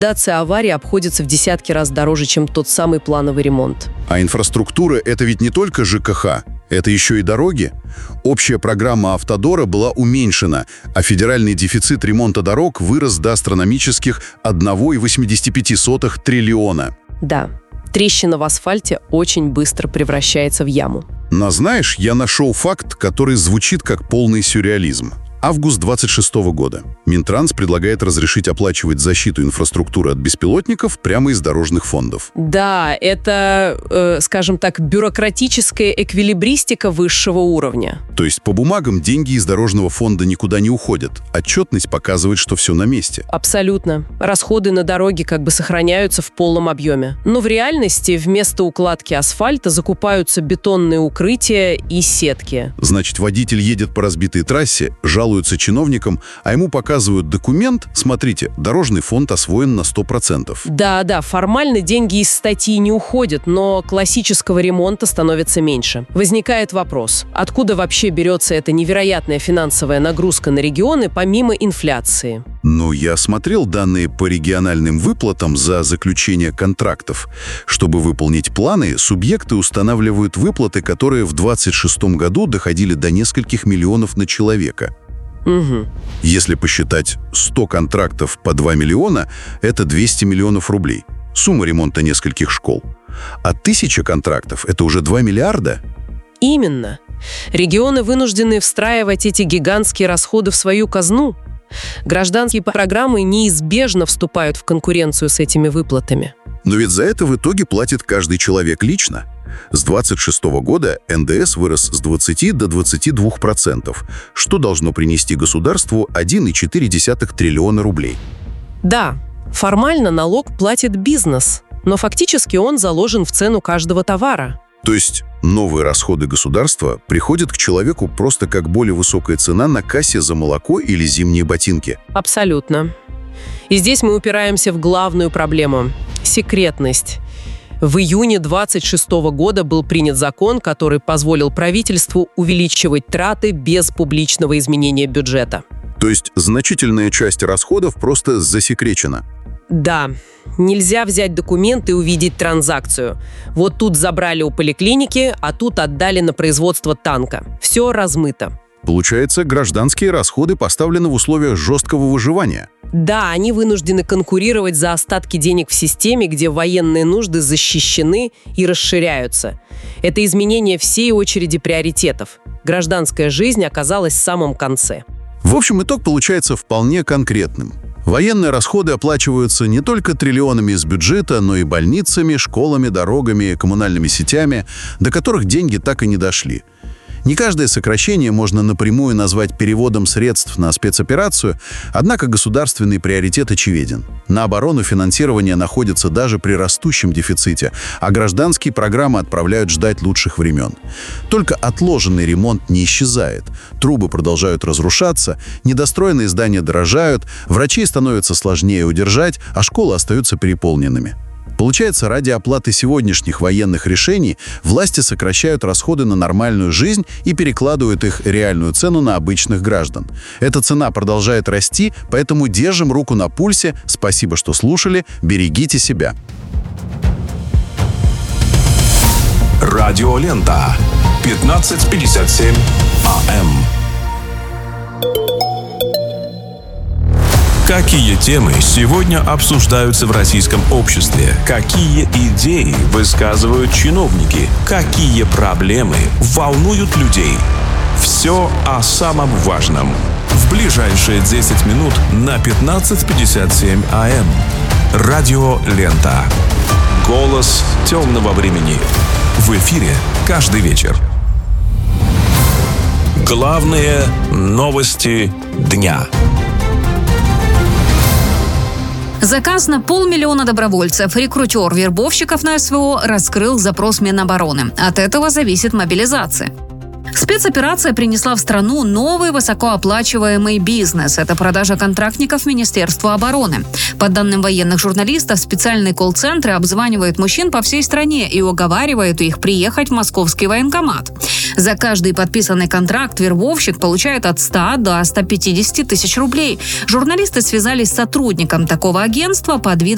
Ликвидация аварии обходится в десятки раз дороже, чем тот самый плановый ремонт. А инфраструктура – это ведь не только ЖКХ, это еще и дороги. Общая программа «Автодора» была уменьшена, а федеральный дефицит ремонта дорог вырос до астрономических 1,85 триллиона. Да, трещина в асфальте очень быстро превращается в яму. Но знаешь, я нашел факт, который звучит как полный сюрреализм. Август 26 года. Минтранс предлагает разрешить оплачивать защиту инфраструктуры от беспилотников прямо из дорожных фондов. Да, это, скажем так, бюрократическая эквилибристика высшего уровня. То есть по бумагам деньги из дорожного фонда никуда не уходят. Отчетность показывает, что все на месте. Абсолютно. Расходы на дороги как бы сохраняются в полном объеме. Но в реальности вместо укладки асфальта закупаются бетонные укрытия и сетки. Значит, водитель едет по разбитой трассе, жалуется чиновникам, а ему показывают документ. Смотрите, дорожный фонд освоен на 100%. Да, формально деньги из статьи не уходят, но классического ремонта становится меньше. Возникает вопрос, откуда вообще берется эта невероятная финансовая нагрузка на регионы помимо инфляции? Ну, я смотрел данные по региональным выплатам за заключение контрактов. Чтобы выполнить планы, субъекты устанавливают выплаты, которые в 2026 году доходили до нескольких миллионов на человека. Угу. Если посчитать 100 контрактов по 2 миллиона, это 200 миллионов рублей. Сумма ремонта нескольких школ. А 1000 контрактов – это уже 2 миллиарда? Именно. Регионы вынуждены встраивать эти гигантские расходы в свою казну. Гражданские программы неизбежно вступают в конкуренцию с этими выплатами. Но ведь за это в итоге платит каждый человек лично. С 2026 года НДС вырос с 20 до 22%, что должно принести государству 1,4 триллиона рублей. Да, формально налог платит бизнес, но фактически он заложен в цену каждого товара. То есть новые расходы государства приходят к человеку просто как более высокая цена на кассе за молоко или зимние ботинки. Абсолютно. И здесь мы упираемся в главную проблему – секретность. В июне 2026 года был принят закон, который позволил правительству увеличивать траты без публичного изменения бюджета. То есть значительная часть расходов просто засекречена. Да, нельзя взять документ и увидеть транзакцию. Вот тут забрали у поликлиники, а тут отдали на производство танка. Все размыто. Получается, гражданские расходы поставлены в условиях жесткого выживания. Да, они вынуждены конкурировать за остатки денег в системе, где военные нужды защищены и расширяются. Это изменение всей очереди приоритетов. Гражданская жизнь оказалась в самом конце. В общем, итог получается вполне конкретным. Военные расходы оплачиваются не только триллионами из бюджета, но и больницами, школами, дорогами, коммунальными сетями, до которых деньги так и не дошли. Не каждое сокращение можно напрямую назвать переводом средств на спецоперацию, однако государственный приоритет очевиден. На оборону финансирование находится даже при растущем дефиците, а гражданские программы отправляют ждать лучших времен. Только отложенный ремонт не исчезает. Трубы продолжают разрушаться, недостроенные здания дорожают, врачей становится сложнее удержать, а школы остаются переполненными. Получается, ради оплаты сегодняшних военных решений власти сокращают расходы на нормальную жизнь и перекладывают их реальную цену на обычных граждан. Эта цена продолжает расти, поэтому держим руку на пульсе. Спасибо, что слушали. Берегите себя. Радиолента. 15:57 АМ. Какие темы сегодня обсуждаются в российском обществе? Какие идеи высказывают чиновники? Какие проблемы волнуют людей? Все о самом важном. В ближайшие 10 минут на 15:57 АМ. Радиолента. Голос темного времени. В эфире каждый вечер. Главные новости дня. Заказ на 500 000 добровольцев. Рекрутер вербовщиков на СВО раскрыл запрос Минобороны. От этого зависит мобилизация. Спецоперация принесла в страну новый высокооплачиваемый бизнес. Это продажа контрактников Министерству обороны. По данным военных журналистов, специальные колл-центры обзванивают мужчин по всей стране и уговаривают их приехать в московский военкомат. За каждый подписанный контракт вербовщик получает от 100 до 150 тысяч рублей. Журналисты связались с сотрудником такого агентства под видом